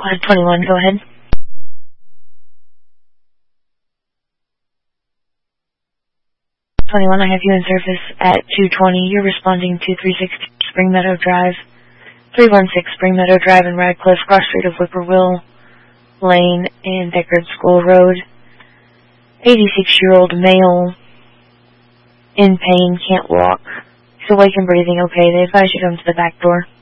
Quad 21, go ahead. I have you in service at 220. You're responding to 360 Spring Meadow Drive, 316 Spring Meadow Drive in Radcliffe, cross street of Whippoorwill Lane and Deckard School Road. 86-year-old male, in pain, can't walk. He's awake and breathing okay. They advise you to come to the back door.